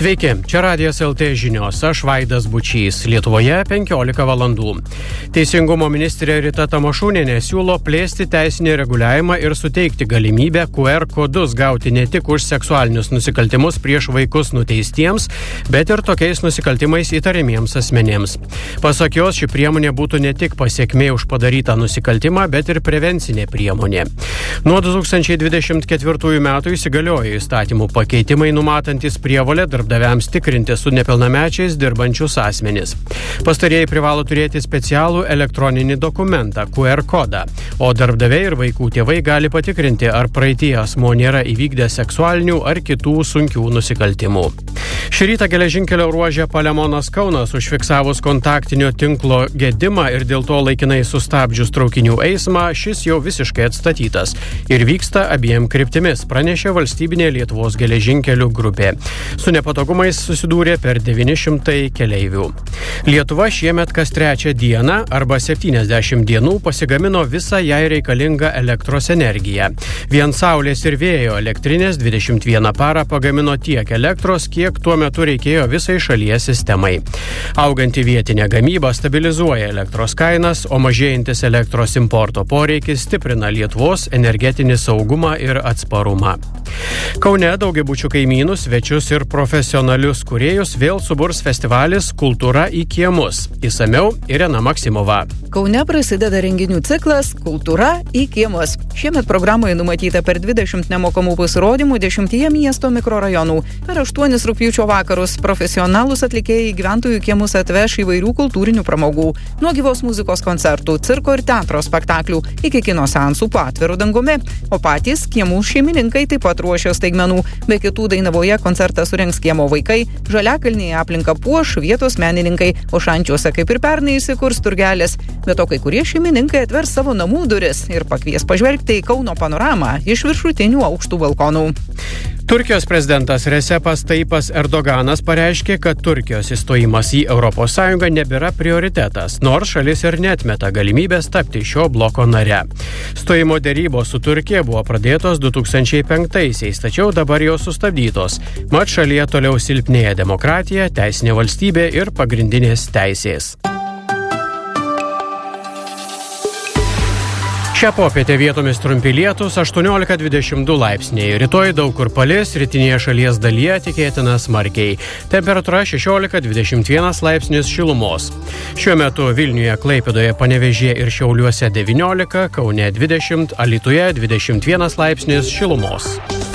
Sveiki, čia Radijas LT žinios, aš Vaidas Bučys, Lietuvoje 15 valandų. Teisingumo ministrė Rita Tamašunienė siūlo plėsti teisinį reguliavimą ir suteikti galimybę QR kodus gauti ne tik už seksualinius nusikaltimus prieš vaikus nuteistiems, bet ir tokiais nusikaltimais įtariamiems asmenėms. Pasak jos, ši priemonė būtų ne tik pasiekmė už padarytą nusikaltimą, bet ir prevencinė priemonė. Nuo 2024 metų įsigaliojo įstatymų pakeitimai numatantis prievolę darbdaviams tikrinti su nepilnamečiais dirbančius asmenis. Pastarieji privalo turėti specialų elektroninį dokumentą QR kodą, o darbdaviai ir vaikų tėvai gali patikrinti, ar praeityje asmuo nėra įvykdęs seksualinių ar kitų sunkių nusikaltimų. Šį rytą geležinkelio ruože Palemonas-Kaunas užfiksavus kontaktinio tinklo gedimą ir dėl to laikinai sustabdžius traukinių eismą, šis jau visiškai atstatytas ir vyksta abiem kryptimis, pranešė valstybinė Lietuvos geležinkelių grupė. Su nepatogumais susidūrė per 900 keleivių. Lietuva šiemet kas trečią dieną arba 70 dienų pasigamino visą jai reikalingą elektros energiją. Vien saulės ir vėjo elektrinės 21 parą pagamino tiek elektros, kiek tuo metu reikėjo visai šalies sistemai. Auganti vietinė gamyba stabilizuoja elektros kainas, o mažėjantis elektros importo poreikis stiprina Lietuvos energetinį saugumą ir atsparumą. Kaune daugiabučių kaimynų, svečius ir profesionalius kūrėjus vėl suburs festivalis Kultūra į kiemus. Išsamiau Irena Maksimova. Kaune prasideda renginių ciklas Kultūra į kiemus. Šiemet programoje numatyta per 20 nemokamų pasirodymų 10 miesto mikrorajonų. Per 8 rugpjūčio vakarus profesionalūs atlikėjai gyventojų kiemus atveš įvairių kultūrinių pramogų. Nuo gyvos muzikos koncertų, cirko ir teatro spektaklių iki kino seansų po atviru dangumi. O patys kiemų šeimininkai taip pat ruošia staigmenų. Be kitų Dainavoje koncertą surengs kiemo vaikai, Žaliakalnyje aplinką puoš vietos menininkai, o Šančiuose kaip ir pernai įsikurs turgelis. Be to kai kurie šeimininkai atvers savo namų duris ir pakvies pažvelgti į Kauno panoramą iš viršutinių aukštų balkonų. Turkijos prezidentas Recepas Tayyipas Erdoganas pareiškė, kad Turkijos įstojimas į ES nebėra prioritetas, nors šalis ir neatmeta galimybės tapti šio bloko nare. Stojimo derybos su Turkija buvo pradėtos 2005-aisiais, tačiau dabar jau sustabdytos. Mat šalyje toliau silpnėja demokratija, teisinė valstybė ir pagrindinės teisės. Šią popietę vietomis trumpi lietūs 18-22 laipsniai. Rytoj daug kur palis, rytinėje šalies dalyje tikėtina smarkiai. Temperatūra 16-21 laipsnis šilumos. Šiuo metu Vilniuje, Klaipėdoje, Panevėžyje ir Šiauliuose 19, Kaune 20, Alytuje 21 laipsnis šilumos.